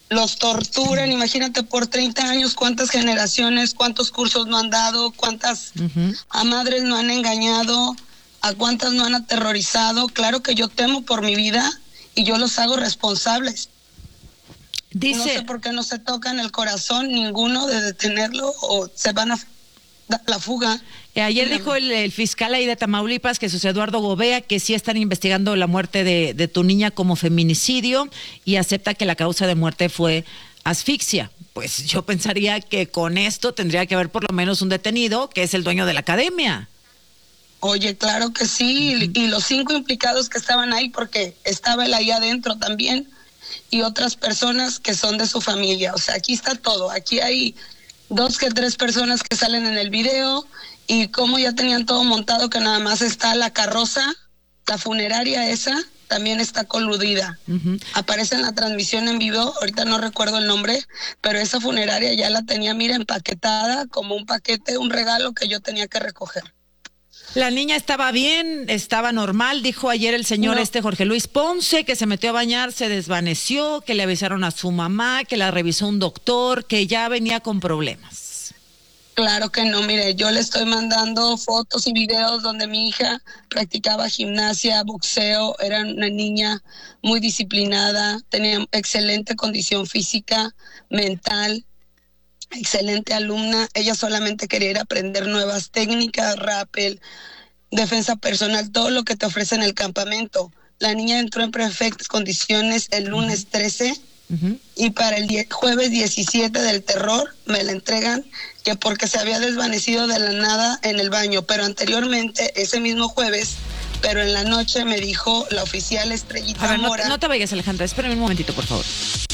los torturan, imagínate, por 30 años, cuántas generaciones, cuántos cursos no han dado, cuántas a madres no han engañado, a cuántas no han aterrorizado. Claro que yo temo por mi vida y yo los hago responsables. No sé por qué no se tocan el corazón ninguno de detenerlo o se van a la fuga. Ayer dijo el fiscal ahí de Tamaulipas, que José Eduardo Gobea, que sí están investigando la muerte de tu niña como feminicidio y acepta que la causa de muerte fue asfixia. Pues yo pensaría que con esto tendría que haber por lo menos un detenido, que es el dueño de la academia. Oye, claro que sí, y los 5 implicados que estaban ahí, porque estaba él ahí adentro también, y otras personas que son de su familia. O sea, aquí está todo, aquí hay 2 que 3 personas que salen en el video, y como ya tenían todo montado, que nada más está la carroza, la funeraria esa, también está coludida. Aparece en la transmisión en vivo, ahorita no recuerdo el nombre, pero esa funeraria ya la tenía, mira, empaquetada como un paquete, un regalo que yo tenía que recoger. La niña estaba bien, estaba normal, dijo ayer el señor Jorge Luis Ponce, que se metió a bañar, se desvaneció, que le avisaron a su mamá, que la revisó un doctor, que ya venía con problemas. Claro que no, mire, yo le estoy mandando fotos y videos donde mi hija practicaba gimnasia, boxeo, era una niña muy disciplinada, tenía excelente condición física, mental, excelente alumna. Ella solamente quería ir a aprender nuevas técnicas, rappel, defensa personal, todo lo que te ofrece en el campamento. La niña entró en perfectas condiciones el lunes 13 y para el jueves 17 del terror me la entregan, que porque se había desvanecido de la nada en el baño, pero anteriormente, ese mismo jueves, pero en la noche me dijo la oficial Estrellita Mora. No te vayas, Alejandra, espérame un momentito, por favor.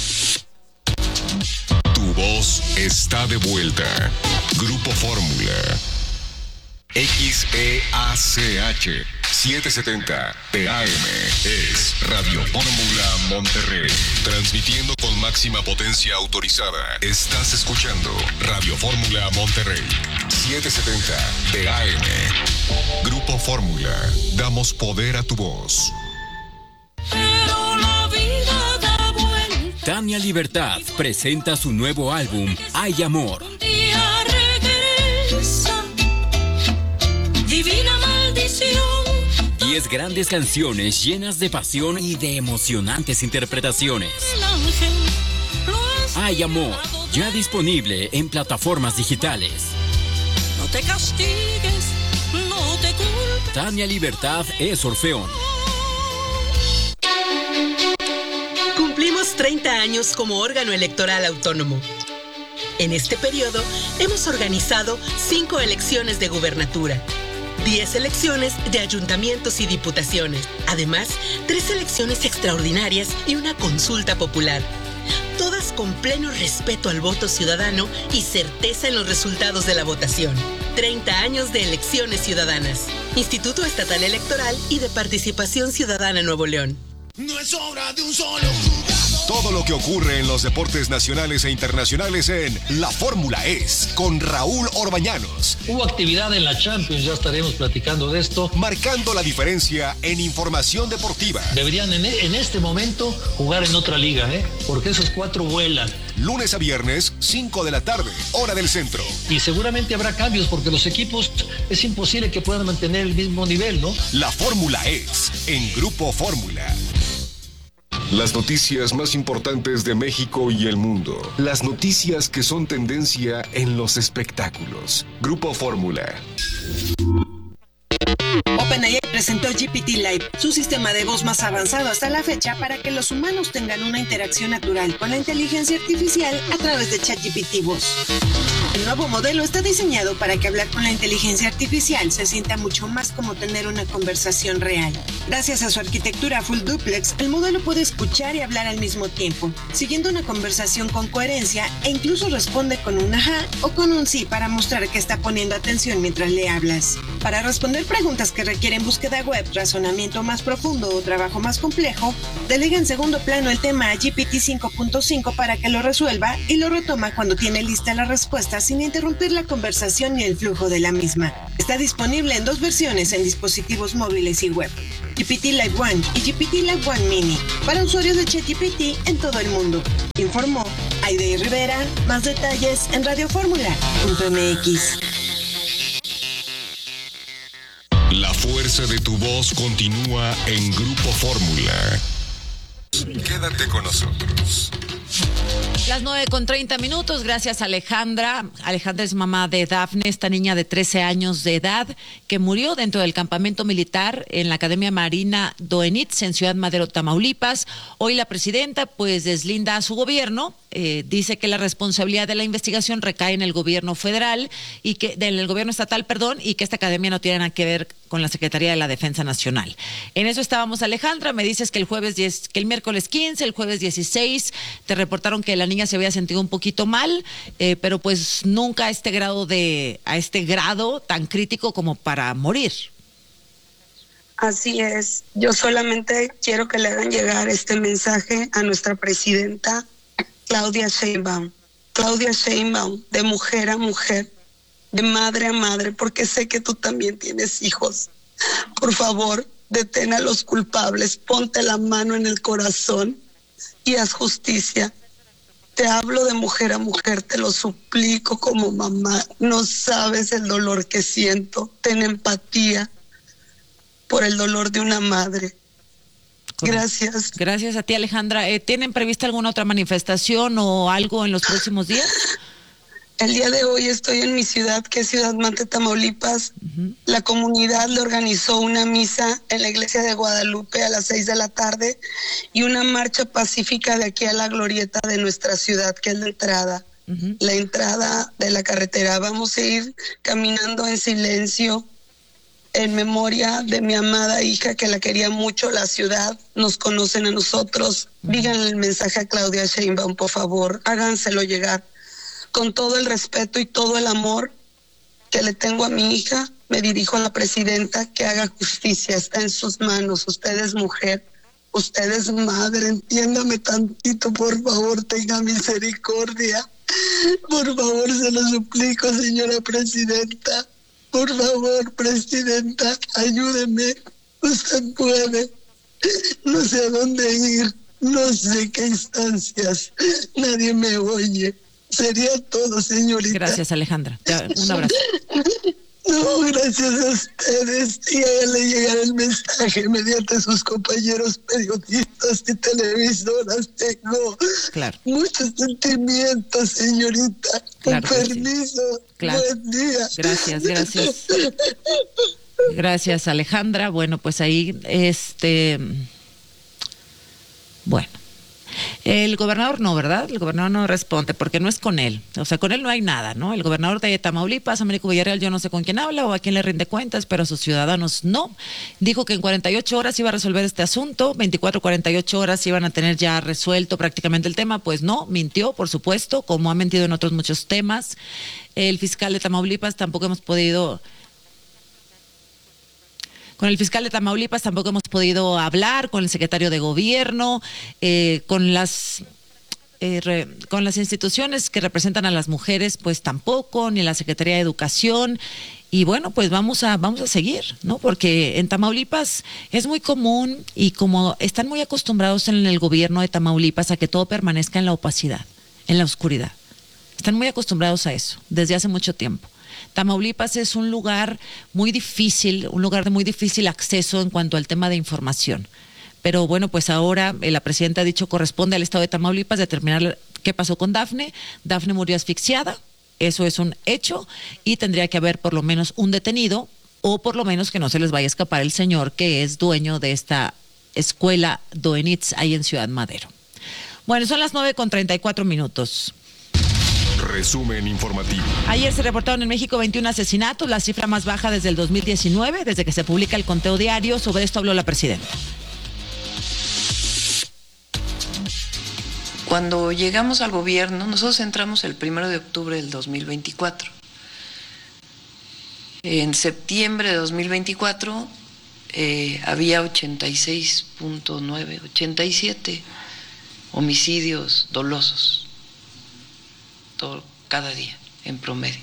Tu voz está de vuelta. Grupo Fórmula. XEACH 770 PAM es Radio Fórmula Monterrey. Transmitiendo con máxima potencia autorizada. Estás escuchando Radio Fórmula Monterrey 770 PAM. Grupo Fórmula. Damos poder a tu voz. Pero la vida da vuelta. Tania Libertad presenta su nuevo álbum Hay Amor. Un día regresa. Divina maldición. 10 grandes canciones llenas de pasión y de emocionantes interpretaciones. El ángel lo ha Hay Amor, ya disponible en plataformas digitales. No te castigues, no te culpes. Tania Libertad es Orfeón. Cumplimos 30 años como órgano electoral autónomo. En este periodo hemos organizado 5 elecciones de gubernatura, 10 elecciones de ayuntamientos y diputaciones, además 3 elecciones extraordinarias y una consulta popular. Todas con pleno respeto al voto ciudadano y certeza en los resultados de la votación. 30 años de elecciones ciudadanas. Instituto Estatal Electoral y de Participación Ciudadana Nuevo León. No es obra de un solo jugador. Todo lo que ocurre en los deportes nacionales e internacionales en La Fórmula Es, con Raúl Orbañanos. Hubo actividad en la Champions, ya estaremos platicando de esto. Marcando la diferencia en información deportiva. Deberían en este momento jugar en otra liga, porque esos 4 vuelan. Lunes a viernes, 5 de la tarde, hora del centro. Y seguramente habrá cambios, porque los equipos es imposible que puedan mantener el mismo nivel, ¿no? La Fórmula Es, en Grupo Fórmula. Las noticias más importantes de México y el mundo. Las noticias que son tendencia en los espectáculos. Grupo Fórmula. OpenAI presentó GPT-Live, su sistema de voz más avanzado hasta la fecha para que los humanos tengan una interacción natural con la inteligencia artificial a través de ChatGPT Voz. El nuevo modelo está diseñado para que hablar con la inteligencia artificial se sienta mucho más como tener una conversación real. Gracias a su arquitectura full duplex, el modelo puede escuchar y hablar al mismo tiempo, siguiendo una conversación con coherencia e incluso responde con un ajá o con un sí para mostrar que está poniendo atención mientras le hablas. Para responder preguntas que requieren búsqueda web, razonamiento más profundo o trabajo más complejo, delega en segundo plano el tema a GPT 5.5 para que lo resuelva y lo retoma cuando tiene lista la respuesta sin interrumpir la conversación ni el flujo de la misma. Está disponible en 2 versiones en dispositivos móviles y web. GPT Live One y GPT Live One Mini para usuarios de ChatGPT en todo el mundo. Informó Aide Rivera. Más detalles en radioformula.mx. La fuerza de tu voz continúa en Grupo Fórmula. Quédate con nosotros. Las 9:30. Gracias, Alejandra. Alejandra es mamá de Dafne, esta niña de 13 años de edad que murió dentro del campamento militar en la Academia Marina Doenitz en Ciudad Madero, Tamaulipas. Hoy la presidenta pues deslinda a su gobierno, dice que la responsabilidad de la investigación recae en el gobierno federal y que en el gobierno estatal, y que esta academia no tiene nada que ver con la Secretaría de la Defensa Nacional. En eso estábamos, Alejandra. Me dices que el miércoles 15, el jueves 16 te reportaron que la niña se había sentido un poquito mal, pero pues nunca a este grado tan crítico como para morir. Así es. Yo solamente quiero que le hagan llegar este mensaje a nuestra presidenta Claudia Sheinbaum. Claudia Sheinbaum, de mujer a mujer, de madre a madre, porque sé que tú también tienes hijos. Por favor, detén a los culpables, ponte la mano en el corazón y haz justicia. Te hablo de mujer a mujer, te lo suplico como mamá. No sabes el dolor que siento. Ten empatía por el dolor de una madre. Gracias. Gracias a ti, Alejandra. ¿Tienen prevista alguna otra manifestación o algo en los próximos días? El día de hoy estoy en mi ciudad, que es Ciudad Mante, Tamaulipas. La comunidad le organizó una misa en la iglesia de Guadalupe a las 6 de la tarde y una marcha pacífica de aquí a la glorieta de nuestra ciudad, que es la entrada. La entrada de la carretera. Vamos a ir caminando en silencio en memoria de mi amada hija, que la quería mucho. La ciudad nos conocen a nosotros. Díganle el mensaje a Claudia Sheinbaum, por favor, háganselo llegar. Con todo el respeto y todo el amor que le tengo a mi hija, me dirijo a la presidenta, que haga justicia. Está en sus manos. Usted es mujer, usted es madre, entiéndame tantito, por favor, tenga misericordia. Por favor, se lo suplico, señora presidenta. Por favor, presidenta, ayúdeme. Usted puede. No sé a dónde ir, no sé qué instancias. Nadie me oye. Sería todo, señorita. Gracias, Alejandra. Un abrazo. No, gracias a ustedes. Y a ella le llegará el mensaje mediante sus compañeros periodistas y televisoras. Tengo muchos sentimientos, señorita. Claro, con permiso. Sí. Buen día. Gracias. Gracias, Alejandra. Bueno, pues ahí, bueno. El gobernador no, ¿verdad? El gobernador no responde porque no es con él. O sea, con él no hay nada, ¿no? El gobernador de Tamaulipas, Américo Villarreal, yo no sé con quién habla o a quién le rinde cuentas, pero a sus ciudadanos no. Dijo que en 48 horas iba a resolver este asunto, 48 horas iban a tener ya resuelto prácticamente el tema. Pues no, mintió, por supuesto, como ha mentido en otros muchos temas. El fiscal de Tamaulipas tampoco hemos podido... Con el fiscal de Tamaulipas tampoco hemos podido hablar, con el secretario de gobierno, con las instituciones que representan a las mujeres, pues tampoco, ni la Secretaría de Educación. Y bueno, pues vamos a seguir, ¿no? Porque en Tamaulipas es muy común y como están muy acostumbrados en el gobierno de Tamaulipas a que todo permanezca en la opacidad, en la oscuridad. Están muy acostumbrados a eso desde hace mucho tiempo. Tamaulipas es un lugar muy difícil, un lugar de muy difícil acceso en cuanto al tema de información. Pero bueno, pues ahora la presidenta ha dicho corresponde al Estado de Tamaulipas determinar qué pasó con Dafne. Dafne murió asfixiada, eso es un hecho, y tendría que haber por lo menos un detenido, o por lo menos que no se les vaya a escapar el señor que es dueño de esta escuela Doenitz ahí en Ciudad Madero. Bueno, son las 9:34. Resumen informativo. Ayer se reportaron en México 21 asesinatos, la cifra más baja desde el 2019, desde que se publica el conteo diario. Sobre esto habló la presidenta. Cuando llegamos al gobierno, nosotros entramos el 1 de octubre del 2024. En septiembre de 2024 había 87 homicidios dolosos. Cada día, en promedio.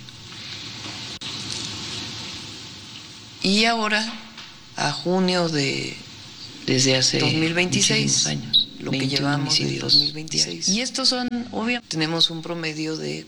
Y ahora, a junio de desde hace 2026 años, lo que llevamos de 2026. Y estos son, obviamente, tenemos un promedio de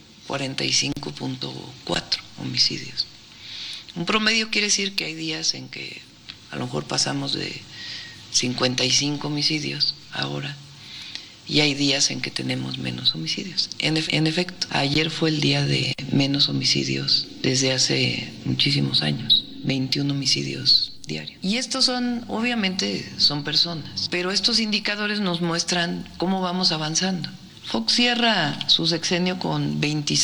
45.4 homicidios. Un promedio quiere decir que hay días en que a lo mejor pasamos de 55 homicidios ahora, y hay días en que tenemos menos homicidios. En efecto, ayer fue el día de menos homicidios desde hace muchísimos años, 21 homicidios diarios. Y estos son, obviamente, son personas, pero estos indicadores nos muestran cómo vamos avanzando. Fox cierra su sexenio con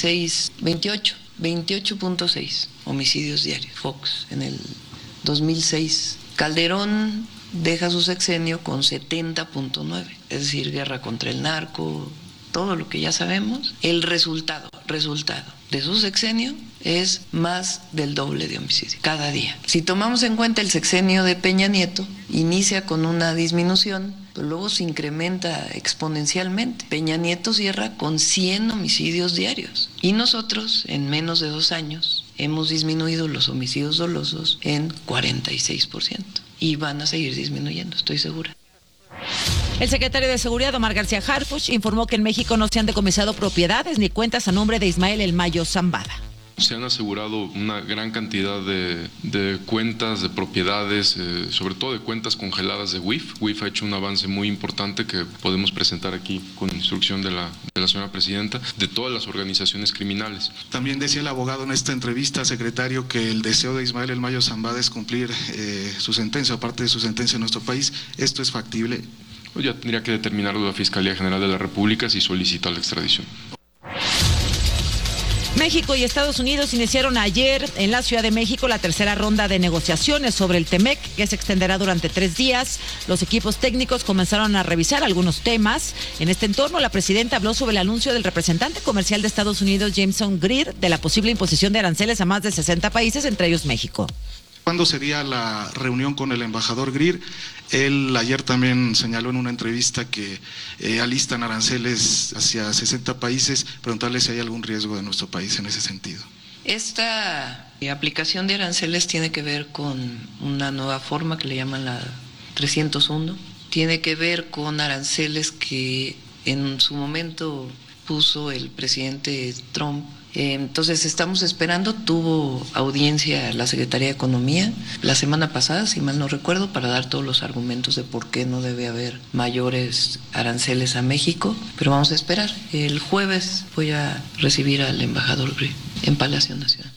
28.6 homicidios diarios, Fox, en el 2006. Calderón deja su sexenio con 70.9, es decir, guerra contra el narco, todo lo que ya sabemos. El resultado de su sexenio es más del doble de homicidios cada día. Si tomamos en cuenta el sexenio de Peña Nieto, inicia con una disminución, pero luego se incrementa exponencialmente. Peña Nieto cierra con 100 homicidios diarios y nosotros en menos de 2 años hemos disminuido los homicidios dolosos en 46%. Y van a seguir disminuyendo, estoy segura. El secretario de Seguridad, Omar García Harfuch, informó que en México no se han decomisado propiedades ni cuentas a nombre de Ismael El Mayo Zambada. Se han asegurado una gran cantidad de cuentas, de propiedades, sobre todo de cuentas congeladas de WIF. WIF ha hecho un avance muy importante que podemos presentar aquí con instrucción de la señora presidenta, de todas las organizaciones criminales. También decía el abogado en esta entrevista, secretario, que el deseo de Ismael El Mayo Zambada es cumplir su sentencia, aparte de su sentencia en nuestro país. ¿Esto es factible? Pues ya tendría que determinarlo la Fiscalía General de la República si solicita la extradición. México y Estados Unidos iniciaron ayer en la Ciudad de México la tercera ronda de negociaciones sobre el TEMEC, que se extenderá durante 3 días. Los equipos técnicos comenzaron a revisar algunos temas. En este entorno, la presidenta habló sobre el anuncio del representante comercial de Estados Unidos, Jameson Greer, de la posible imposición de aranceles a más de 60 países, entre ellos México. ¿Cuándo sería la reunión con el embajador Greer? Él ayer también señaló en una entrevista que alistan aranceles hacia 60 países, preguntarle si hay algún riesgo de nuestro país en ese sentido. Esta aplicación de aranceles tiene que ver con una nueva forma que le llaman la 301. Tiene que ver con aranceles que en su momento puso el presidente Trump. Entonces estamos esperando, tuvo audiencia la Secretaría de Economía la semana pasada, si mal no recuerdo, para dar todos los argumentos de por qué no debe haber mayores aranceles a México, pero vamos a esperar. El jueves voy a recibir al embajador Greer en Palacio Nacional.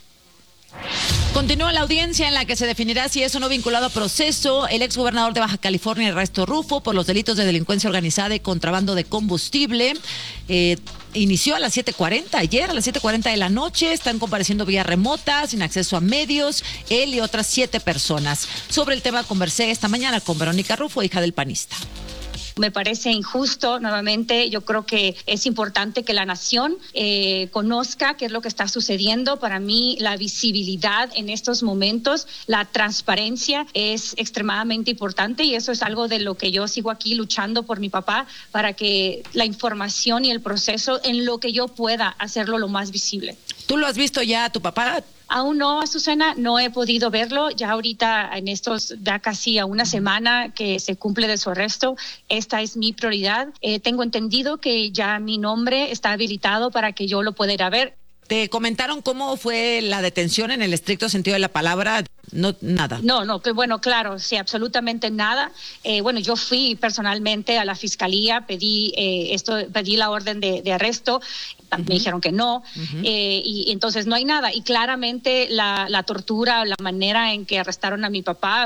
Continúa la audiencia en la que se definirá si es o no vinculado a proceso el exgobernador de Baja California, Ernesto Rufo, por los delitos de delincuencia organizada y contrabando de combustible. Inició a las 7:40, ayer a las 7:40 de la noche. Están compareciendo vía remota, sin acceso a medios, él y otras 7 personas. Sobre el tema conversé esta mañana con Verónica Rufo, hija del panista. Me parece injusto, nuevamente, yo creo que es importante que la nación conozca qué es lo que está sucediendo. Para mí, la visibilidad en estos momentos, la transparencia es extremadamente importante y eso es algo de lo que yo sigo aquí luchando por mi papá, para que la información y el proceso, en lo que yo pueda, hacerlo lo más visible. ¿Tú lo has visto ya a tu papá? Aún no, Azucena, no he podido verlo. Ya ahorita, en estos, ya casi a una semana que se cumple de su arresto, esta es mi prioridad. Tengo entendido que ya mi nombre está habilitado para que yo lo pueda ir a ver. ¿Te comentaron cómo fue la detención en el estricto sentido de la palabra? No, nada. No, que bueno, claro, sí, absolutamente nada. Bueno, yo fui personalmente a la fiscalía, pedí la orden de arresto. Me dijeron que no, y entonces no hay nada. Y claramente la tortura, la manera en que arrestaron a mi papá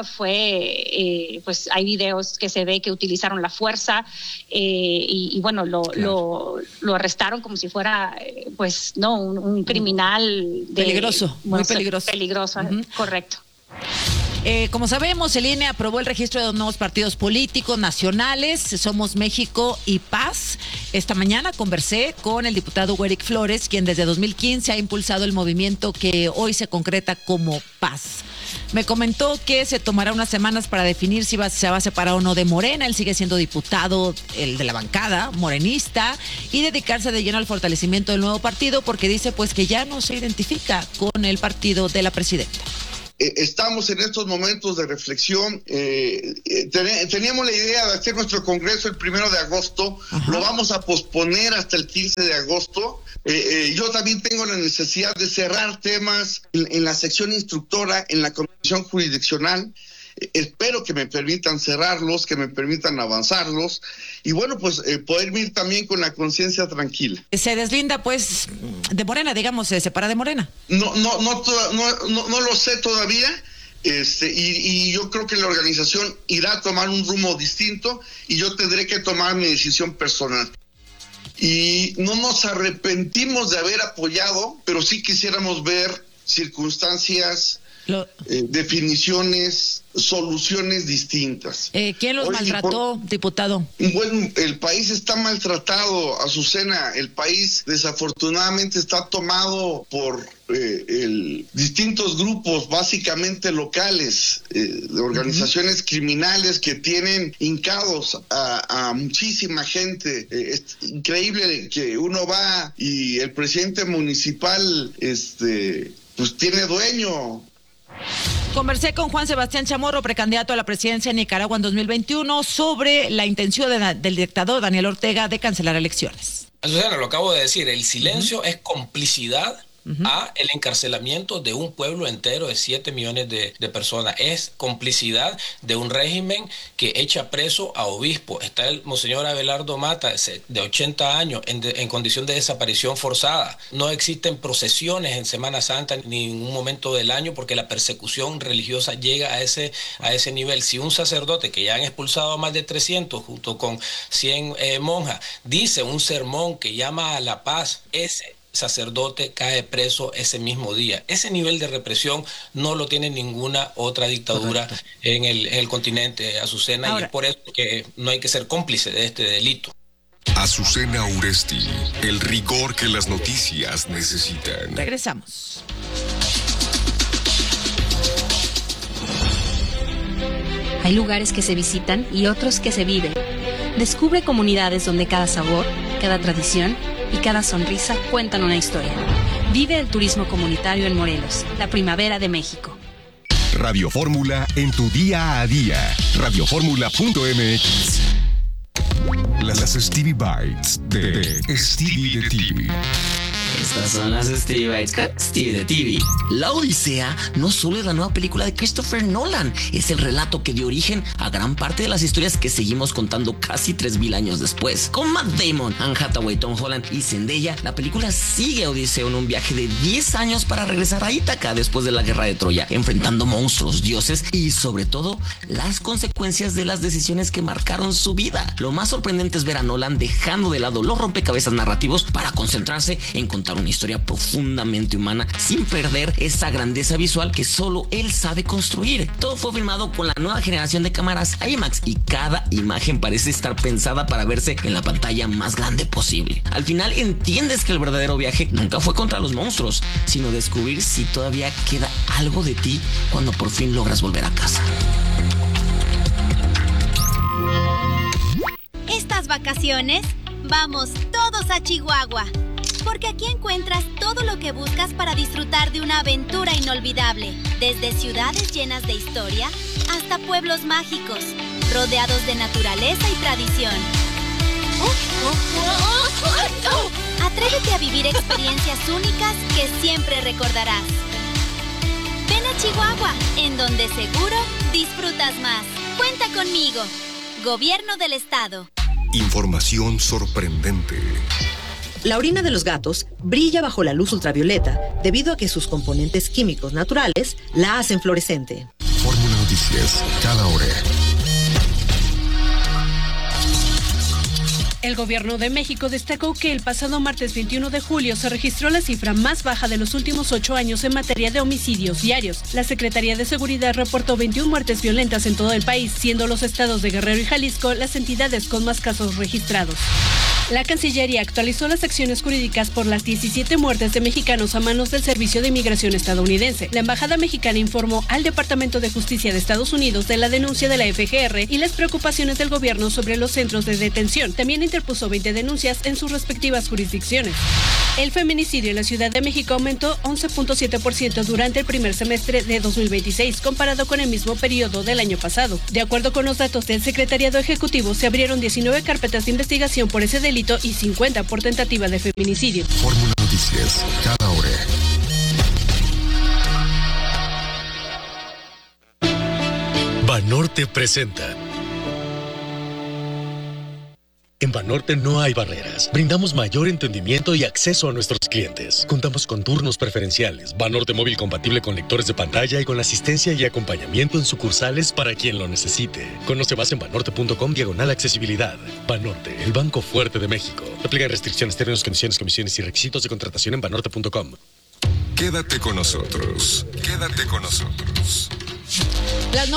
fue, pues hay videos que se ve que utilizaron la fuerza y bueno, lo arrestaron como si fuera, pues, no, un criminal. Peligroso, muy peligroso. Peligroso, correcto. Como sabemos, el INE aprobó el registro de 2 nuevos partidos políticos nacionales, Somos México y Paz. Esta mañana conversé con el diputado Eric Flores, quien desde 2015 ha impulsado el movimiento que hoy se concreta como Paz. Me comentó que se tomará unas semanas para definir si se va a separar o no de Morena. Él sigue siendo diputado, el de la bancada, morenista, y dedicarse de lleno al fortalecimiento del nuevo partido, porque dice pues que ya no se identifica con el partido de la presidenta. estamos en estos momentos de reflexión. Teníamos la idea de hacer nuestro congreso el 1 de agosto. Ajá. Lo vamos a posponer hasta el 15 de agosto. Yo también tengo la necesidad de cerrar temas en la sección instructora, en la comisión jurisdiccional. Espero que me permitan cerrarlos, que me permitan avanzarlos y bueno, pues poder ir también con la conciencia tranquila. Se deslinda pues de Morena, digamos, se separa de Morena. No lo sé todavía. Y yo creo que la organización irá a tomar un rumbo distinto y yo tendré que tomar mi decisión personal. Y no nos arrepentimos de haber apoyado, pero sí quisiéramos ver circunstancias, definiciones, soluciones distintas. ¿Quién los maltrató, diputado? Bueno, el país está maltratado, Azucena. El país desafortunadamente está tomado por distintos grupos, básicamente locales, de organizaciones criminales que tienen hincados a muchísima gente. Es increíble que uno va y el presidente municipal pues tiene dueño. Conversé con Juan Sebastián Chamorro, precandidato a la presidencia de Nicaragua en 2021, sobre la intención del dictador Daniel Ortega de cancelar elecciones. Azucena, lo acabo de decir, el silencio es complicidad a el encarcelamiento de un pueblo entero de 7 millones de personas. Es complicidad de un régimen que echa preso a obispos. Está el monseñor Abelardo Mata, de 80 años, en condición de desaparición forzada. No existen procesiones en Semana Santa ni en ningún momento del año porque la persecución religiosa llega a ese nivel. Si un sacerdote, que ya han expulsado a más de 300 junto con 100 monjas, dice un sermón que llama a la paz, ese sacerdote cae preso ese mismo día. Ese nivel de represión no lo tiene ninguna otra dictadura en el continente, Azucena. Ahora, y es por eso que no hay que ser cómplice de este delito. Azucena Uresti, el rigor que las noticias necesitan. Regresamos. Hay lugares que se visitan y otros que se viven. Descubre comunidades donde cada sabor, cada tradición y cada sonrisa cuentan una historia. Vive el turismo comunitario en Morelos, la primavera de México. Radio Fórmula en tu día a día. Radioformula.mx. Las Stevie Bites de Stevie de TV. Estas son las Stevie Bites con Stevie de TV. La Odisea no solo es la nueva película de Christopher Nolan, es el relato que dio origen a gran parte de las historias que seguimos contando casi 3,000 años después. Con Matt Damon, Anne Hathaway, Tom Holland y Zendaya, la película sigue a Odiseo en un viaje de 10 años para regresar a Ítaca después de la guerra de Troya, enfrentando monstruos, dioses y sobre todo las consecuencias de las decisiones que marcaron su vida. Lo más sorprendente es ver a Nolan dejando de lado los rompecabezas narrativos para concentrarse en contar una historia profundamente humana sin perder esa grandeza visual que solo él sabe construir. Todo fue filmado con la nueva generación de cámaras IMAX y cada imagen parece estar pensada para verse en la pantalla más grande posible. Al final entiendes que el verdadero viaje nunca fue contra los monstruos, sino descubrir si todavía queda algo de ti cuando por fin logras volver a casa. Estas vacaciones vamos todos a Chihuahua, porque aquí encuentras todo lo que buscas para disfrutar de una aventura inolvidable, desde ciudades llenas de historia hasta pueblos mágicos, rodeados de naturaleza y tradición. Atrévete a vivir experiencias únicas que siempre recordarás. Ven a Chihuahua, en donde seguro disfrutas más. Cuenta conmigo. Gobierno del Estado. Información sorprendente. La orina de los gatos brilla bajo la luz ultravioleta debido a que sus componentes químicos naturales la hacen fluorescente. Fórmula Noticias, cada hora. El Gobierno de México destacó que el pasado martes 21 de julio se registró la cifra más baja de los últimos 8 años en materia de homicidios diarios. La Secretaría de Seguridad reportó 21 muertes violentas en todo el país, siendo los estados de Guerrero y Jalisco las entidades con más casos registrados. La Cancillería actualizó las acciones jurídicas por las 17 muertes de mexicanos a manos del Servicio de Inmigración estadounidense. La Embajada Mexicana informó al Departamento de Justicia de Estados Unidos de la denuncia de la FGR y las preocupaciones del gobierno sobre los centros de detención. También interpuso 20 denuncias en sus respectivas jurisdicciones. El feminicidio en la Ciudad de México aumentó 11.7% durante el primer semestre de 2026 comparado con el mismo periodo del año pasado. De acuerdo con los datos del Secretariado Ejecutivo, se abrieron 19 carpetas de investigación por ese delito y 50 por tentativa de feminicidio. Fórmula Noticias, cada hora. Banorte presenta. En Banorte no hay barreras. Brindamos mayor entendimiento y acceso a nuestros clientes. Contamos con turnos preferenciales, Banorte móvil compatible con lectores de pantalla y con asistencia y acompañamiento en sucursales para quien lo necesite. Conoce más en banorte.com/accesibilidad. Banorte, el banco fuerte de México. Aplican restricciones, términos, condiciones, comisiones y requisitos de contratación en banorte.com. Quédate con nosotros. Quédate con nosotros. Las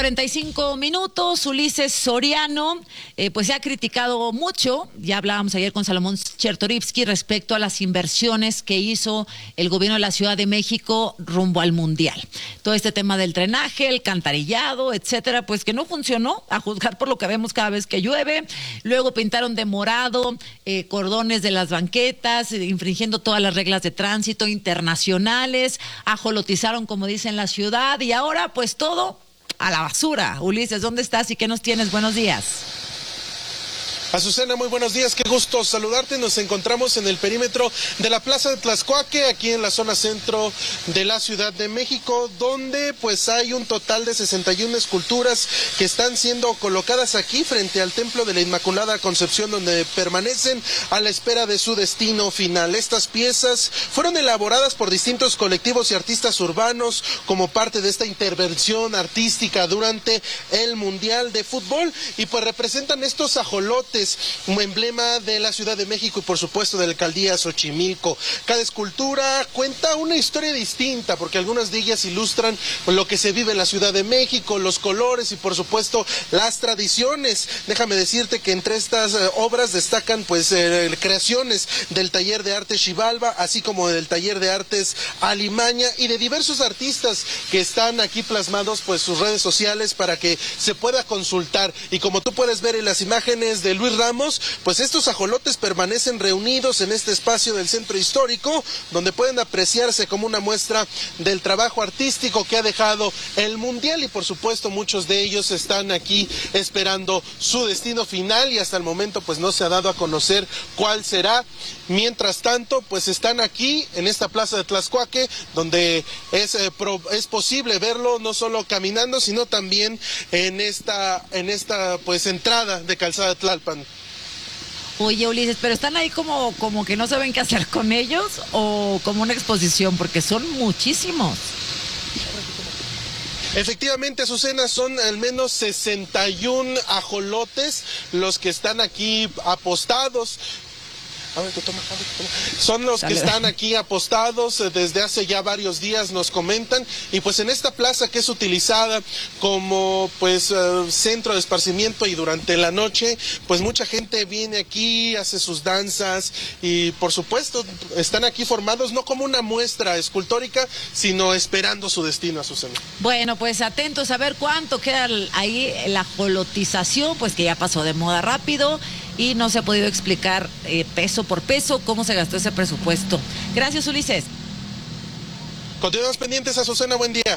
9:45, Ulises Soriano, pues se ha criticado mucho, ya hablábamos ayer con Salomón Chertorivsky respecto a las inversiones que hizo el gobierno de la Ciudad de México rumbo al Mundial. Todo este tema del drenaje, el cantarillado, etcétera, pues que no funcionó, a juzgar por lo que vemos cada vez que llueve. Luego pintaron de morado cordones de las banquetas, infringiendo todas las reglas de tránsito internacionales, ajolotizaron, como dicen, la ciudad, y ahora pues todo a la basura. Ulises, ¿dónde estás y qué nos tienes? Buenos días. Azucena, muy buenos días, qué gusto saludarte. Nos encontramos en el perímetro de la Plaza de Tlaxcuaque, aquí en la zona centro de la Ciudad de México, donde pues hay un total de 61 esculturas que están siendo colocadas aquí frente al Templo de la Inmaculada Concepción, donde permanecen a la espera de su destino final. Estas piezas fueron elaboradas por distintos colectivos y artistas urbanos como parte de esta intervención artística durante el Mundial de Fútbol, y pues representan estos ajolotes, un emblema de la Ciudad de México y por supuesto de la alcaldía Xochimilco. Cada escultura cuenta una historia distinta, porque algunas de ellas ilustran lo que se vive en la Ciudad de México, los colores y por supuesto las tradiciones. Déjame decirte que entre estas obras destacan pues creaciones del Taller de Arte Xibalba, así como del Taller de Artes Alimaña, y de diversos artistas que están aquí plasmados pues sus redes sociales para que se pueda consultar. Y como tú puedes ver en las imágenes de Luis Ramos, pues estos ajolotes permanecen reunidos en este espacio del centro histórico, donde pueden apreciarse como una muestra del trabajo artístico que ha dejado el Mundial, y por supuesto muchos de ellos están aquí esperando su destino final, y hasta el momento pues no se ha dado a conocer cuál será. Mientras tanto, pues están aquí en esta Plaza de Tlaxcuaque, donde es posible verlo no solo caminando, sino también en esta pues entrada de Calzada de Tlalpan. Oye, Ulises, pero están ahí como que no saben qué hacer con ellos, o como una exposición, porque son muchísimos. Efectivamente, Azucena, son al menos 61 ajolotes los que están aquí apostados. Son los que están aquí apostados desde hace ya varios días, nos comentan, y pues en esta plaza que es utilizada como pues centro de esparcimiento, y durante la noche pues mucha gente viene aquí, hace sus danzas, y por supuesto están aquí formados no como una muestra escultórica, sino esperando su destino, Azucena. Bueno, pues atentos a ver cuánto queda ahí la ajolotización, pues que ya pasó de moda rápido, y no se ha podido explicar peso por peso cómo se gastó ese presupuesto. Gracias, Ulises. Continuamos pendientes, Azucena, buen día.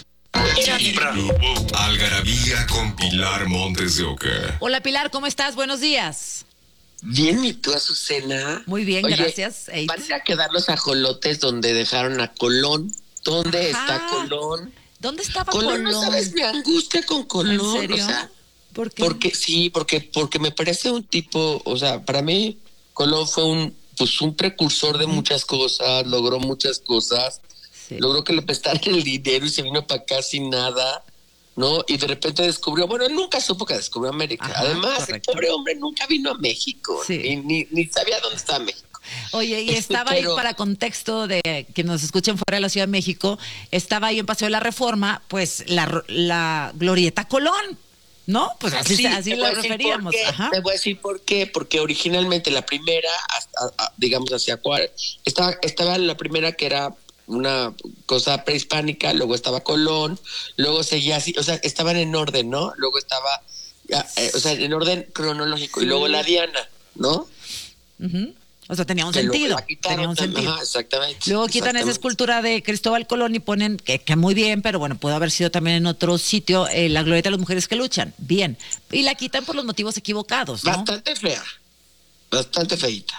Algarabía con Pilar Montes de Oca. Hola, Pilar, ¿cómo estás? Buenos días. Bien, ¿y tú, Azucena? Muy bien, oye, gracias. Van a ir a quedar los ajolotes donde dejaron a Colón. ¿Dónde está Colón? ¿Dónde estaba Colón? No sabes mi angustia con Colón. ¿En serio? O sea, ¿por qué? Porque me parece un tipo, o sea, para mí Colón fue un precursor de muchas cosas, logró muchas cosas, logró que le prestaran el dinero y se vino para acá sin nada, ¿no? Y de repente descubrió, bueno, él nunca supo que descubrió América. Ajá, además, correcto. El pobre hombre nunca vino a México, ni sabía dónde estaba México. Oye, y estaba ahí, para contexto de que nos escuchen fuera de la Ciudad de México, estaba ahí en Paseo de la Reforma, pues la Glorieta Colón, ¿no? Pues así la referíamos. Ajá. Te voy a decir por qué, porque originalmente la primera, digamos hacia Juárez, estaba la primera que era una cosa prehispánica, luego estaba Colón, luego seguía así, o sea, estaban en orden, ¿no? Luego estaba, o sea, en orden cronológico, y luego la Diana, ¿no? Uh-huh. O sea, tenía un Que luego sentido. la quitaron, Tenía un sentido. ajá, exactamente. Luego quitan esa escultura de Cristóbal Colón y ponen, que muy bien, pero bueno, pudo haber sido también en otro sitio, la glorieta de las mujeres que luchan. Bien. Y la quitan por los motivos equivocados, ¿no? Bastante fea. Bastante feita.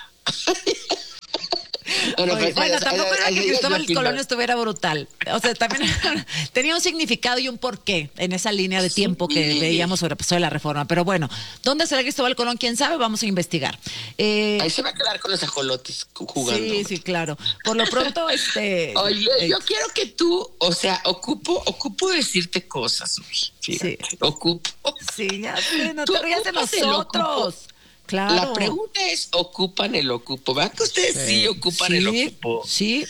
Bueno, tampoco era que Cristóbal Colón estuviera brutal. O sea, también tenía un significado y un porqué en esa línea de tiempo que veíamos sobre la Reforma. Pero bueno, ¿dónde será Cristóbal Colón? ¿Quién sabe? Vamos a investigar. Ahí se va a quedar con los ajolotes jugando. Sí, claro. Por lo pronto, Oye, yo quiero que tú, o sea, ocupo decirte cosas, fíjate. Sí. Ocupo. Sí, ya sé, no te rías de nosotros. Claro. La pregunta es, ¿ocupan el ocupo? ¿Verdad que ustedes sí ocupan el ocupo? Sí.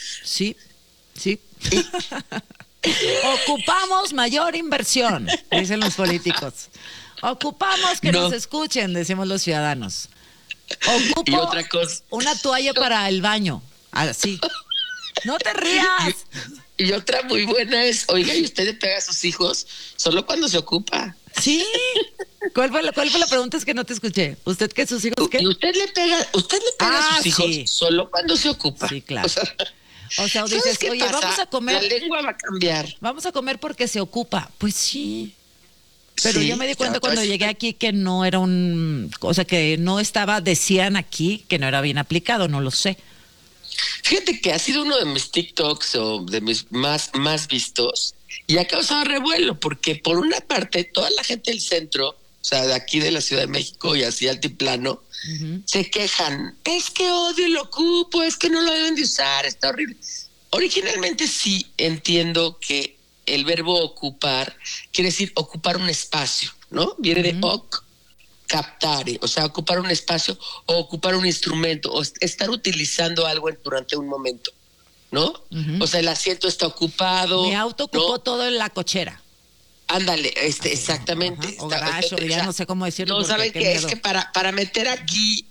Ocupamos mayor inversión, dicen los políticos. Ocupamos que nos escuchen, decimos los ciudadanos. Ocupo y otra cosa. Una toalla para el baño, así. No te rías. Y otra muy buena es, oiga, ¿y usted le pega a sus hijos solo cuando se ocupa? Sí. ¿Cuál fue la pregunta? Es que no te escuché. ¿Usted qué, sus hijos qué? ¿Y usted le pega a sus hijos solo cuando se ocupa? Sí, claro. O sea, dices, oye, pasa? vamos a comer. La lengua va a cambiar. Vamos a comer porque se ocupa. Pues sí. Pero sí, yo me di cuenta cuando llegué aquí que no era o sea, que no estaba, decían aquí que no era bien aplicado, no lo sé. Fíjate que ha sido uno de mis TikToks o de mis más vistos y ha causado revuelo porque por una parte toda la gente del centro, o sea, de aquí de la Ciudad de México y así altiplano, se quejan. Es que odio el ocupo, es que no lo deben de usar, está horrible. Originalmente sí entiendo que el verbo ocupar quiere decir ocupar un espacio, ¿no? Viene de captare, o sea, ocupar un espacio o ocupar un instrumento o estar utilizando algo durante un momento, ¿no? O sea, el asiento está ocupado. Mi auto ocupó todo en la cochera. Ándale, exactamente. O garage, ya no sé cómo decirlo. No, ¿saben qué? Es que para meter aquí,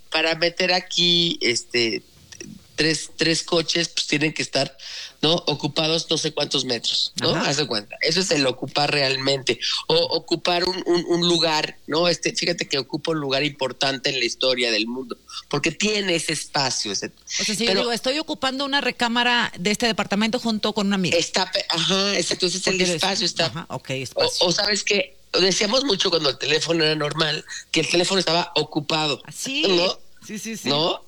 tres coches, pues tienen que estar, ¿no? Ocupados no sé cuántos metros, ¿no? Haz de cuenta. Eso es el ocupar realmente. O ocupar un lugar, ¿no? Fíjate que ocupa un lugar importante en la historia del mundo, porque tiene ese espacio. O sea, si yo digo, estoy ocupando una recámara de este departamento junto con una amiga. Exacto, entonces el espacio está. Espacio. O sabes que decíamos mucho cuando el teléfono era normal, que el teléfono estaba ocupado. Así. ¿No? Sí. ¿No?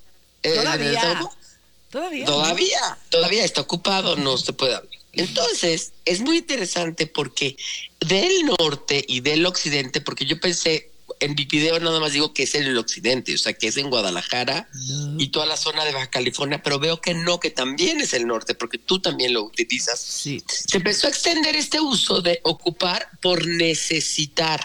Todavía está ocupado, no se puede hablar. Entonces, es muy interesante porque del norte y del occidente, porque yo pensé, en mi video nada más digo que es en el occidente, o sea, que es en Guadalajara y toda la zona de Baja California, pero veo que no, que también es el norte, porque tú también lo utilizas. Sí. Se empezó a extender este uso de ocupar por necesitar.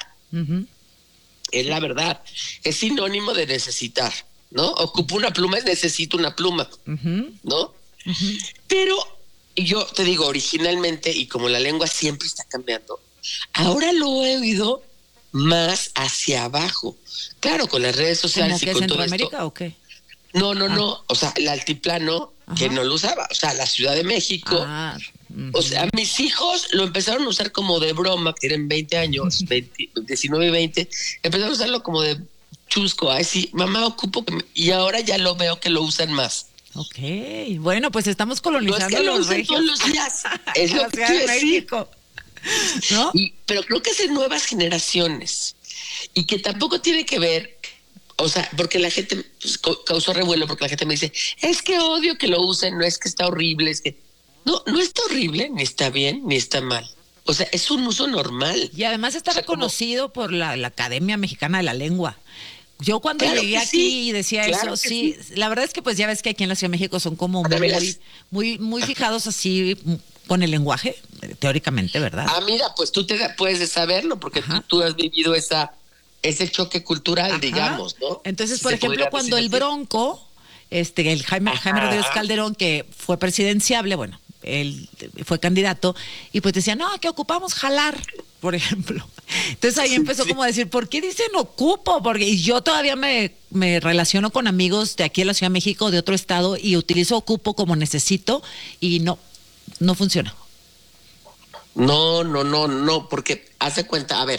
Es la verdad, es sinónimo de necesitar. ¿No? Ocupo una pluma, necesito una pluma, ¿no? Pero yo te digo, originalmente, y como la lengua siempre está cambiando, ahora lo he oído más hacia abajo. Claro, con las redes sociales y con todo esto. ¿Centroamérica o qué? No. O sea, el altiplano que no lo usaba. O sea, la Ciudad de México. O sea, mis hijos lo empezaron a usar como de broma, que tienen 20 años, 19 y 20. Empezaron a usarlo como de chusco, ay sí, mamá ocupo y ahora ya lo veo que lo usan más. Ok, bueno, pues estamos colonizando no es que lo los usen todos los días. Es lo que quiero decir. ¿No? Pero creo que es de nuevas generaciones y que tampoco tiene que ver, o sea, porque la gente pues, causó revuelo porque la gente me dice, es que odio que lo usen, no es que está horrible, es que no está horrible, ni está bien, ni está mal. O sea, es un uso normal. Y además está reconocido por la Academia Mexicana de la Lengua. Yo cuando llegué aquí y decía eso, sí, la verdad es que pues ya ves que aquí en la Ciudad de México son como muy fijados así con el lenguaje, teóricamente, ¿verdad? Mira, pues tú puedes de saberlo porque tú has vivido ese choque cultural, digamos, ¿no? Entonces, por ejemplo, cuando el Bronco, el Jaime Rodríguez Calderón, que fue presidenciable, bueno, él fue candidato, y pues decía, no, que ocupamos jalar, por ejemplo. Entonces ahí empezó como a decir, ¿por qué dicen ocupo? Porque y yo todavía me relaciono con amigos de aquí en la Ciudad de México, de otro estado, y utilizo ocupo como necesito, y no funciona. No, porque haz de cuenta, a ver,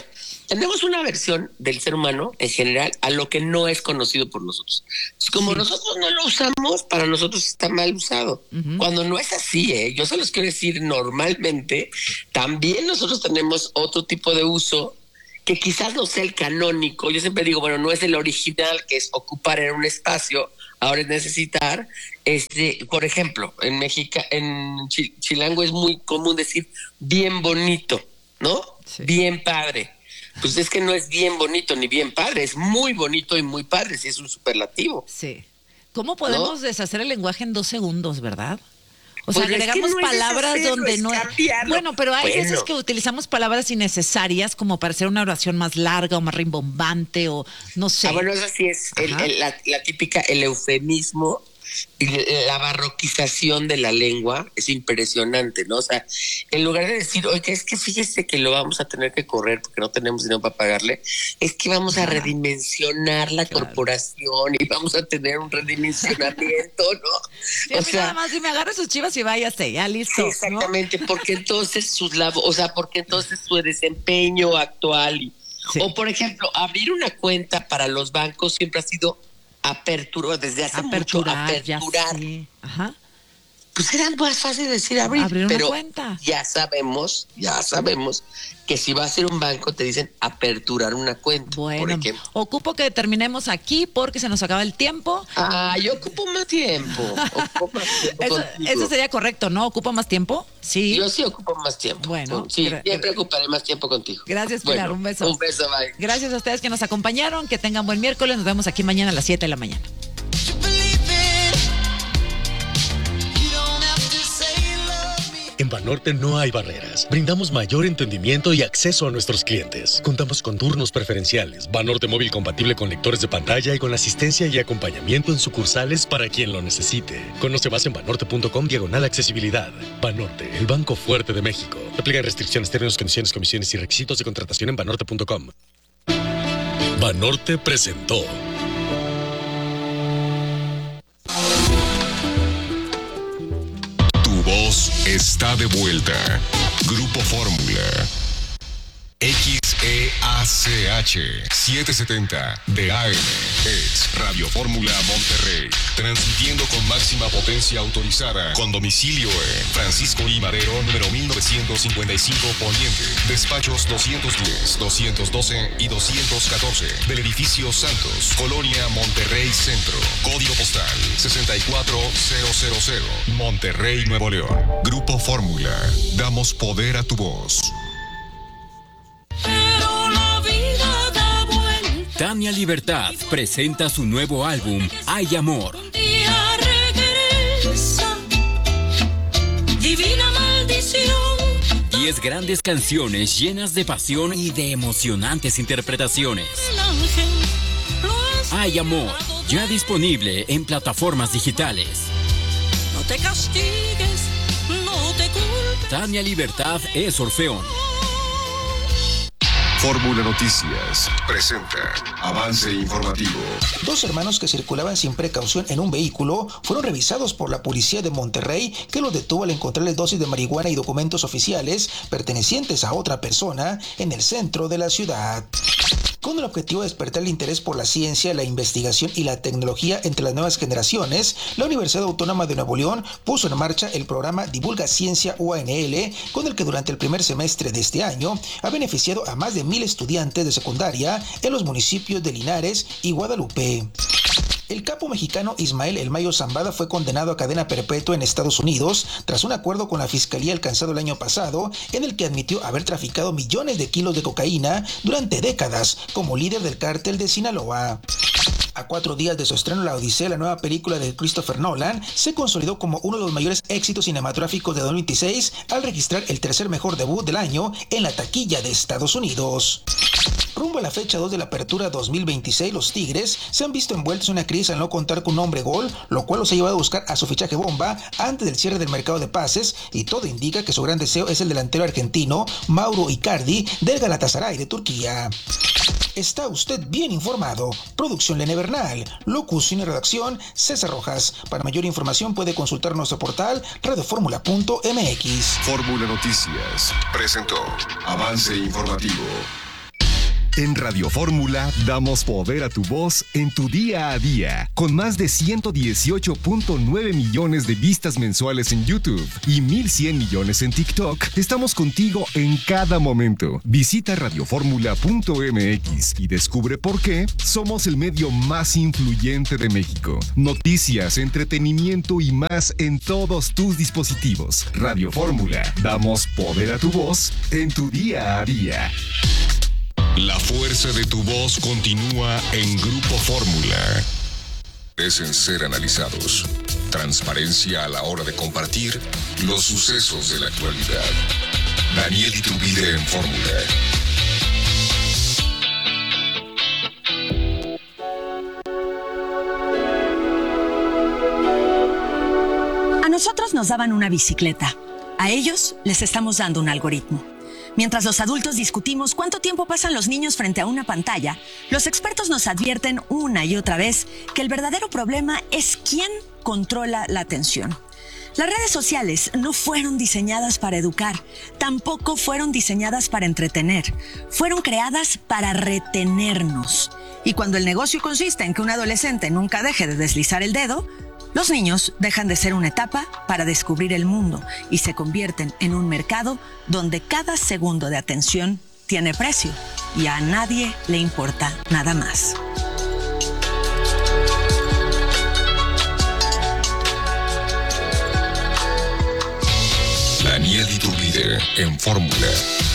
tenemos una versión del ser humano en general a lo que no es conocido por nosotros. Como nosotros no lo usamos, para nosotros está mal usado. Cuando no es así, yo se los quiero decir, normalmente también nosotros tenemos otro tipo de uso que quizás no sea el canónico. Yo siempre digo, bueno, no es el original, que es ocupar en un espacio, ahora es necesitar. Por ejemplo, en México, en Chilango es muy común decir bien bonito, ¿no? Sí. Bien padre. Pues es que no es bien bonito ni bien padre, es muy bonito y muy padre, si es un superlativo. Sí. ¿Cómo podemos deshacer el lenguaje en 2 segundos, verdad? O sea, pues agregamos no palabras donde no... Bueno, pero hay bueno. veces que utilizamos palabras innecesarias como para hacer una oración más larga o más rimbombante o no sé. Bueno, eso sí es la típica, el eufemismo y la barroquización de la lengua es impresionante, ¿no? O sea, en lugar de decir, oye, es que fíjese que lo vamos a tener que correr porque no tenemos dinero para pagarle, es que vamos a redimensionar la corporación y vamos a tener un redimensionamiento, ¿no? Sí, o sea, nada más si me agarra sus chivas y váyase, ya listo. Sí, exactamente, ¿no? Porque entonces porque entonces su desempeño actual o por ejemplo, abrir una cuenta para los bancos siempre ha sido apertura, desde hace mucho aperturar. Sí. Ajá. Pues era más fácil decir abrir pero una cuenta. Ya sabemos que si va a ser un banco te dicen aperturar una cuenta. Bueno, ocupo que terminemos aquí porque se nos acaba el tiempo. Yo ocupo más tiempo. Eso sería correcto, ¿no? ¿Ocupa más tiempo? Sí. Yo sí ocupo más tiempo. Bueno. Sí, siempre ocuparé más tiempo contigo. Gracias, Pilar. Un beso. Un beso, bye. Gracias a ustedes que nos acompañaron. Que tengan buen miércoles. Nos vemos aquí mañana a las 7 de la mañana. En Banorte no hay barreras. Brindamos mayor entendimiento y acceso a nuestros clientes. Contamos con turnos preferenciales, Banorte móvil compatible con lectores de pantalla y con asistencia y acompañamiento en sucursales para quien lo necesite. Conoce más en banorte.com/accesibilidad. Banorte, el banco fuerte de México. Aplican restricciones, términos, condiciones, comisiones y requisitos de contratación en banorte.com. Banorte presentó. Voz está de vuelta. Grupo Fórmula. XEACH 770 de AM es Radio Fórmula Monterrey, transmitiendo con máxima potencia autorizada, con domicilio en Francisco I. Madero, número 1955 Poniente, despachos 210, 212 y 214 del edificio Santos, Colonia Monterrey Centro, código postal 64000, Monterrey, Nuevo León. Grupo Fórmula, damos poder a tu voz. Tania Libertad presenta su nuevo álbum, Hay Amor. Divina maldición. 10 grandes canciones llenas de pasión y de emocionantes interpretaciones. Hay Amor, ya disponible en plataformas digitales. No te castigues, no te culpes. Tania Libertad es Orfeón. Fórmula Noticias presenta avance informativo. 2 hermanos que circulaban sin precaución en un vehículo fueron revisados por la policía de Monterrey, que los detuvo al encontrarles dosis de marihuana y documentos oficiales pertenecientes a otra persona en el centro de la ciudad. Con el objetivo de despertar el interés por la ciencia, la investigación y la tecnología entre las nuevas generaciones, la Universidad Autónoma de Nuevo León puso en marcha el programa Divulga Ciencia UANL, con el que durante el primer semestre de este año ha beneficiado a más de 1,000 estudiantes de secundaria en los municipios de Linares y Guadalupe. El capo mexicano Ismael El Mayo Zambada fue condenado a cadena perpetua en Estados Unidos tras un acuerdo con la fiscalía alcanzado el año pasado, en el que admitió haber traficado millones de kilos de cocaína durante décadas como líder del cártel de Sinaloa. A 4 días de su estreno, La Odisea, la nueva película de Christopher Nolan, se consolidó como uno de los mayores éxitos cinematográficos de 2026 al registrar el tercer mejor debut del año en la taquilla de Estados Unidos. Rumbo a la fecha 2 de la apertura 2026, los Tigres se han visto envueltos en una crisis al no contar con un hombre gol, lo cual los ha llevado a buscar a su fichaje bomba antes del cierre del mercado de pases, y todo indica que su gran deseo es el delantero argentino Mauro Icardi del Galatasaray de Turquía. Está usted bien informado. Producción Lene Bernal, locución y redacción César Rojas. Para mayor información puede consultar nuestro portal radioformula.mx. Fórmula Noticias presentó avance informativo. En Radio Fórmula damos poder a tu voz en tu día a día. Con más de 118.9 millones de vistas mensuales en YouTube y 1.100 millones en TikTok, estamos contigo en cada momento. Visita radioformula.mx y descubre por qué somos el medio más influyente de México. Noticias, entretenimiento y más en todos tus dispositivos. Radio Fórmula, damos poder a tu voz en tu día a día. La fuerza de tu voz continúa en Grupo Fórmula. Merecen ser analizados. Transparencia a la hora de compartir los sucesos de la actualidad. Daniel Iturbide en Fórmula. A nosotros nos daban una bicicleta. A ellos les estamos dando un algoritmo. Mientras los adultos discutimos cuánto tiempo pasan los niños frente a una pantalla, los expertos nos advierten una y otra vez que el verdadero problema es quién controla la atención. Las redes sociales no fueron diseñadas para educar, tampoco fueron diseñadas para entretener. Fueron creadas para retenernos. Y cuando el negocio consiste en que un adolescente nunca deje de deslizar el dedo, los niños dejan de ser una etapa para descubrir el mundo y se convierten en un mercado donde cada segundo de atención tiene precio y a nadie le importa nada más. Daniel Iturbide en Fórmula.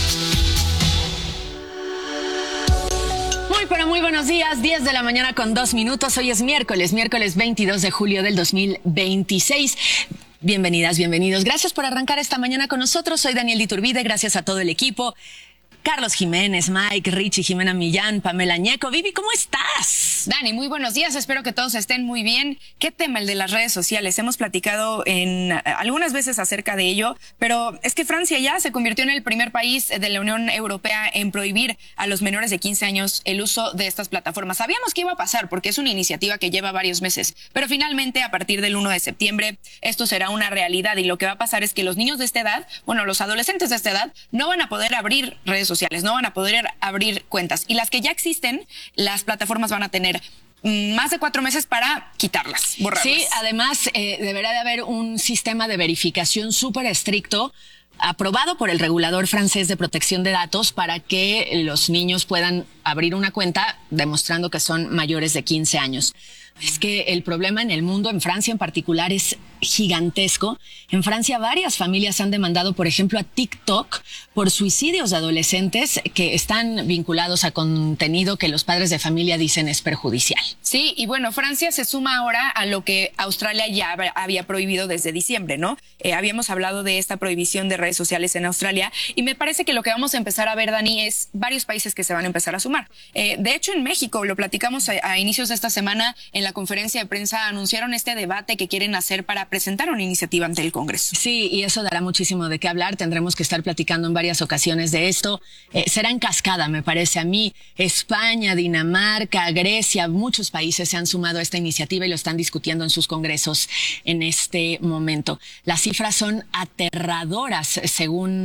Pero muy buenos días, 10 de la mañana con 2 minutos. Hoy es miércoles 22 de julio del 2026. Bienvenidas, bienvenidos. Gracias por arrancar esta mañana con nosotros. Soy Daniel Iturbide, gracias a todo el equipo. Carlos Jiménez, Mike, Richie, Jimena Millán, Pamela Ñeco. Vivi, ¿cómo estás? Dani, muy buenos días. Espero que todos estén muy bien. ¿Qué tema el de las redes sociales? Hemos platicado algunas veces acerca de ello, pero es que Francia ya se convirtió en el primer país de la Unión Europea en prohibir a los menores de 15 años el uso de estas plataformas. Sabíamos que iba a pasar porque es una iniciativa que lleva varios meses, pero finalmente a partir del 1 de septiembre esto será una realidad y lo que va a pasar es que los niños de esta edad, bueno, los adolescentes de esta edad, no van a poder abrir redes sociales, no van a poder abrir cuentas. Y las que ya existen, las plataformas van a tener más de 4 meses para quitarlas, borrarlas. Sí, además deberá de haber un sistema de verificación súper estricto aprobado por el regulador francés de protección de datos para que los niños puedan abrir una cuenta demostrando que son mayores de 15 años. Es que el problema en el mundo, en Francia en particular, es gigantesco. En Francia varias familias han demandado, por ejemplo, a TikTok por suicidios de adolescentes que están vinculados a contenido que los padres de familia dicen es perjudicial. Sí, y bueno, Francia se suma ahora a lo que Australia ya había prohibido desde diciembre, ¿no? Habíamos hablado de esta prohibición de redes sociales en Australia y me parece que lo que vamos a empezar a ver, Dani, es varios países que se van a empezar a sumar. De hecho, en México, lo platicamos a inicios de esta semana, en la conferencia de prensa anunciaron este debate que quieren hacer para presentar una iniciativa ante el Congreso. Sí, y eso dará muchísimo de qué hablar. Tendremos que estar platicando en varias ocasiones de esto. Será en cascada, me parece a mí. España, Dinamarca, Grecia, muchos países se han sumado a esta iniciativa y lo están discutiendo en sus congresos en este momento. Las cifras son aterradoras, según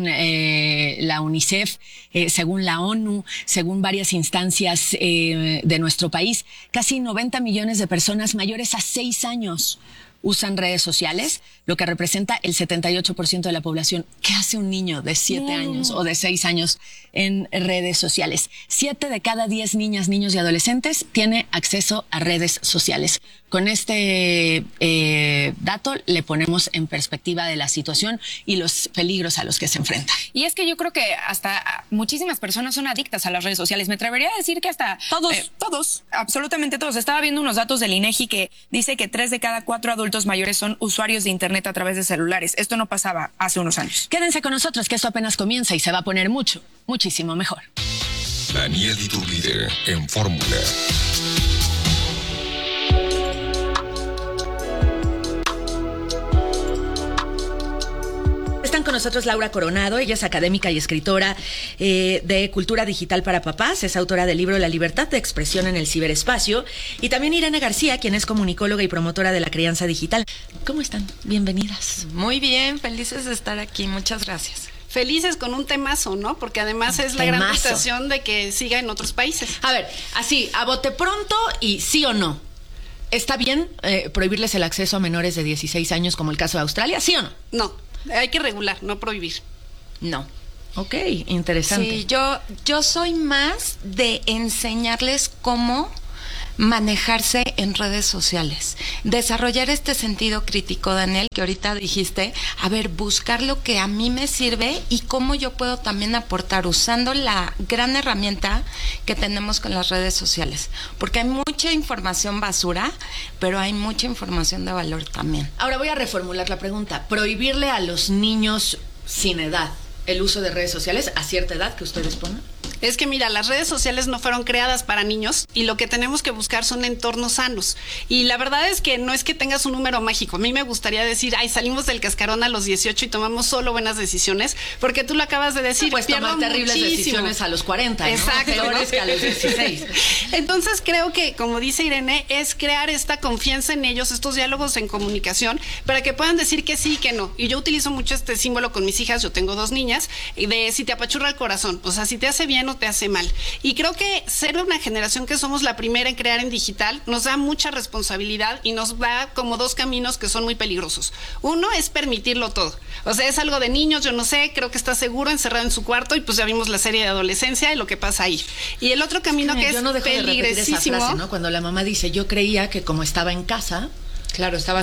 la UNICEF, según la ONU, según varias instancias de nuestro país. Casi 90 millones de personas mayores a 6 años usan redes sociales, lo que representa el 78% de la población. ¿Qué hace un niño de 7 años o de 6 años en redes sociales? 7 de cada 10 niñas, niños y adolescentes tiene acceso a redes sociales. Con este dato le ponemos en perspectiva de la situación y los peligros a los que se enfrenta. Y es que yo creo que hasta muchísimas personas son adictas a las redes sociales. Me atrevería a decir que hasta todos, absolutamente todos. Estaba viendo unos datos del INEGI que dice que 3 de cada 4 adultos mayores son usuarios de internet a través de celulares. Esto no pasaba hace unos años. Quédense con nosotros que esto apenas comienza y se va a poner muchísimo mejor. Daniel Iturbide en Fórmula. Están con nosotros Laura Coronado, ella es académica y escritora de Cultura Digital para Papás, es autora del libro La libertad de expresión en el ciberespacio, y también Irene García, quien es comunicóloga y promotora de la crianza digital. ¿Cómo están? Bienvenidas. Muy bien, felices de estar aquí, muchas gracias. felices con un temazo, ¿no? Porque además es la gran tentación de que siga en otros países. A ver, así, a bote pronto y sí o no. ¿Está bien prohibirles el acceso a menores de 16 años como el caso de Australia? ¿Sí o no? No, hay que regular, no prohibir. No. Ok, interesante. Sí, yo soy más de enseñarles cómo manejarse en redes sociales, desarrollar este sentido crítico, Daniel, que ahorita dijiste, a ver, buscar lo que a mí me sirve y cómo yo puedo también aportar usando la gran herramienta que tenemos con las redes sociales, porque hay mucha información basura, pero hay mucha información de valor también. Ahora voy a reformular la pregunta, prohibirle a los niños sin edad el uso de redes sociales a cierta edad que ustedes pongan. Es que mira, las redes sociales no fueron creadas para niños y lo que tenemos que buscar son entornos sanos. Y la verdad es que no es que tengas un número mágico. A mí me gustaría decir, ay, salimos del cascarón a los 18 y tomamos solo buenas decisiones, porque tú lo acabas de decir. Pues tomar terribles decisiones a los 40, ¿no? Exacto. Peores que a los 16. Entonces creo que, como dice Irene, es crear esta confianza en ellos, estos diálogos en comunicación, para que puedan decir que sí y que no. Y yo utilizo mucho este símbolo con mis hijas, yo tengo 2 niñas, de si te apachurra el corazón, o sea, si te hace bien no te hace mal. Y creo que ser una generación que somos la primera en crear en digital nos da mucha responsabilidad y nos da como 2 caminos que son muy peligrosos. Uno es permitirlo todo. O sea, es algo de niños, yo no sé, creo que está seguro encerrado en su cuarto y pues ya vimos la serie de adolescencia y lo que pasa ahí. Y el otro camino que es peligrosísimo. Esa frase, ¿no? Cuando la mamá dice, yo creía que como estaba en casa, claro, estaba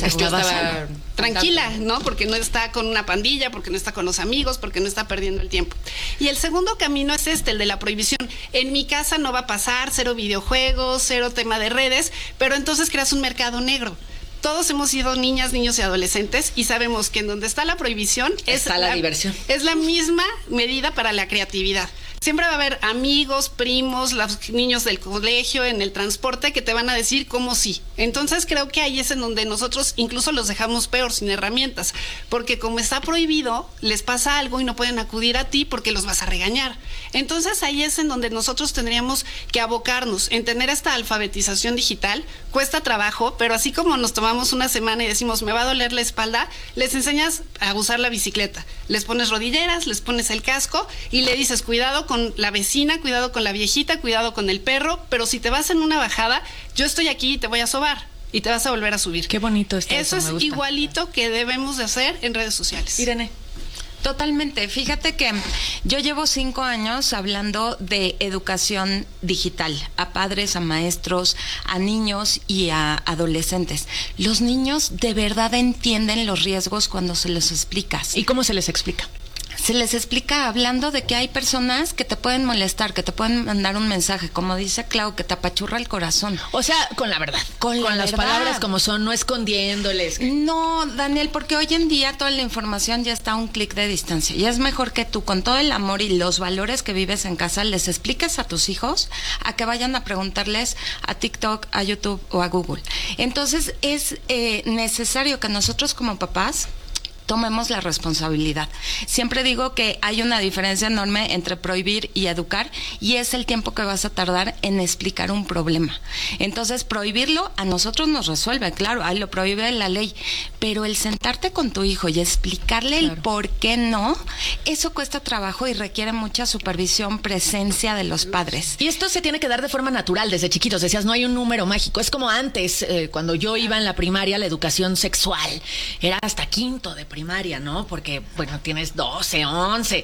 tranquila, ¿no? Porque no está con una pandilla, porque no está con los amigos, porque no está perdiendo el tiempo. Y el segundo camino es el de la prohibición. En mi casa no va a pasar, 0 videojuegos, 0 tema de redes, pero entonces creas un mercado negro. Todos hemos sido niñas, niños y adolescentes y sabemos que en donde está la prohibición está la diversión. Es la misma medida para la creatividad. Siempre va a haber amigos, primos, los niños del colegio, en el transporte, que te van a decir cómo sí. Entonces creo que ahí es en donde nosotros incluso los dejamos peor, sin herramientas. Porque como está prohibido, les pasa algo y no pueden acudir a ti porque los vas a regañar. Entonces ahí es en donde nosotros tendríamos que abocarnos en tener esta alfabetización digital. Cuesta trabajo, pero así como nos tomamos una semana y decimos, me va a doler la espalda, les enseñas a usar la bicicleta. Les pones rodilleras, les pones el casco y le dices, cuidado con la vecina, cuidado con la viejita, cuidado con el perro, pero si te vas en una bajada, yo estoy aquí y te voy a sobar y te vas a volver a subir. Qué bonito está eso. Eso es igualito que debemos de hacer en redes sociales. Irene. Totalmente. Fíjate que yo llevo 5 años hablando de educación digital a padres, a maestros, a niños y a adolescentes. Los niños de verdad entienden los riesgos cuando se les explicas. ¿Y cómo se les explica? Se les explica hablando de que hay personas que te pueden molestar, que te pueden mandar un mensaje, como dice Clau, que te apachurra el corazón. O sea, con la verdad. Con las palabras como son, no escondiéndoles. No, Daniel, porque hoy en día toda la información ya está a un clic de distancia. Y es mejor que tú, con todo el amor y los valores que vives en casa, les expliques a tus hijos a que vayan a preguntarles a TikTok, a YouTube o a Google. Entonces, es necesario que nosotros como papás tomemos la responsabilidad. Siempre digo que hay una diferencia enorme entre prohibir y educar, y es el tiempo que vas a tardar en explicar un problema. Entonces, prohibirlo a nosotros nos resuelve, claro, ahí lo prohíbe la ley, pero el sentarte con tu hijo y explicarle el por qué no, eso cuesta trabajo y requiere mucha supervisión, presencia de los padres. Y esto se tiene que dar de forma natural desde chiquitos. Decías, no hay un número mágico. Es como antes, cuando yo iba en la primaria, la educación sexual era hasta 5º de primaria, ¿no? Porque, bueno, tienes 12, 11.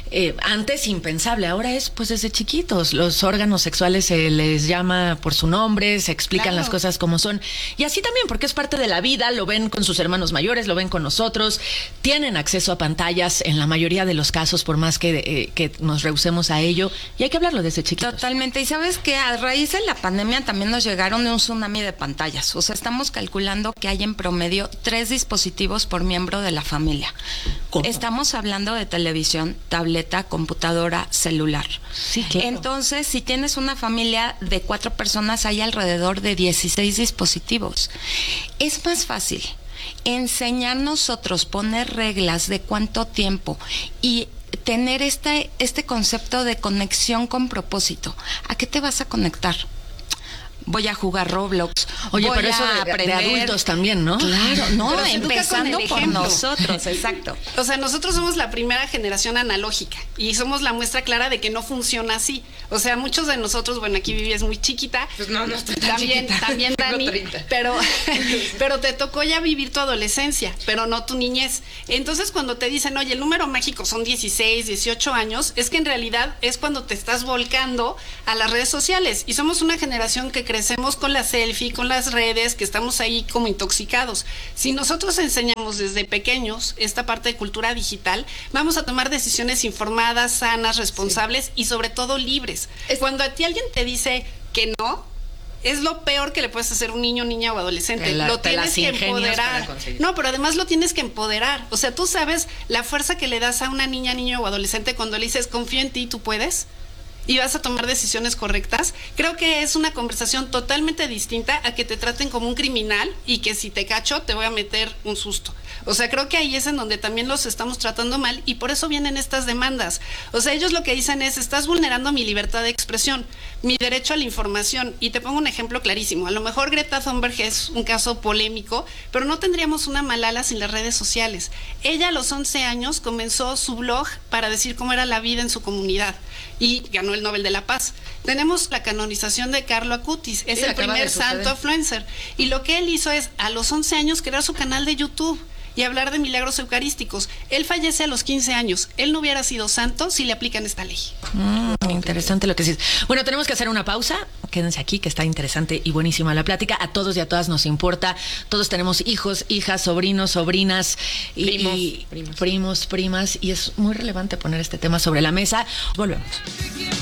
Antes impensable, ahora es pues desde chiquitos. Los órganos sexuales se les llama por su nombre, se explican las cosas como son. Y así también, porque es parte de la vida, lo ven con sus hermanos mayores, lo ven con nosotros, tienen acceso a pantallas en la mayoría de los casos, por más que nos rehusemos a ello, y hay que hablarlo desde chiquitos. Totalmente, y sabes que a raíz de la pandemia también nos llegaron un tsunami de pantallas. O sea, estamos calculando que hay en promedio 3 dispositivos por miembro de la familia. ¿Cómo? Estamos hablando de televisión, tableta, computadora, celular. Sí, claro. Entonces, si tienes una familia de 4 personas, hay alrededor de 16 dispositivos. Es más fácil enseñar nosotros, poner reglas de cuánto tiempo y tener este concepto de conexión con propósito. ¿A qué te vas a conectar? voy a jugar Roblox. Oye, voy pero eso de adultos también, ¿no? Claro, no, Pero se educa empezando con el por ejemplo. nosotros, exacto. O sea, nosotros somos la primera generación analógica y somos la muestra clara de que no funciona así. O sea, muchos de nosotros, bueno, aquí Vivi es muy chiquita. Pues no estoy tan también, chiquita. también Tengo Dani, 30. pero te tocó ya vivir tu adolescencia, pero no tu niñez. Entonces, cuando te dicen, oye, el número mágico son 16, 18 años, es que en realidad es cuando te estás volcando a las redes sociales. Y somos una generación que crecemos con la selfie, con las redes, que estamos ahí como intoxicados. Si nosotros enseñamos desde pequeños esta parte de cultura digital, vamos a tomar decisiones informadas, sanas, responsables y sobre todo libres. Cuando a ti alguien te dice que no, es lo peor que le puedes hacer a un niño, niña o adolescente. Lo tienes que empoderar. No, pero además lo tienes que empoderar. O sea, tú sabes la fuerza que le das a una niña, niño o adolescente cuando le dices, confío en ti, tú puedes, y vas a tomar decisiones correctas. Creo que es una conversación totalmente distinta a que te traten como un criminal y que si te cacho te voy a meter un susto. O sea, creo que ahí es en donde también los estamos tratando mal y por eso vienen estas demandas. O sea, ellos lo que dicen es, estás vulnerando mi libertad de expresión, mi derecho a la información. Y te pongo un ejemplo clarísimo. A lo mejor Greta Thunberg es un caso polémico, pero no tendríamos una Malala sin las redes sociales. Ella a los 11 años comenzó su blog para decir cómo era la vida en su comunidad y ganó el Nobel de la Paz. Tenemos la canonización de Carlo Acutis, es el primer santo influencer. Y lo que él hizo es, a los 11 años, crear su canal de YouTube y hablar de milagros eucarísticos. Él fallece a los 15 años. Él no hubiera sido santo si le aplican esta ley. Interesante lo que dices. Bueno, tenemos que hacer una pausa. Quédense aquí, que está interesante y buenísima la plática. A todos y a todas nos importa. Todos tenemos hijos, hijas, sobrinos, sobrinas, primos, primas. Y es muy relevante poner este tema sobre la mesa. Volvemos.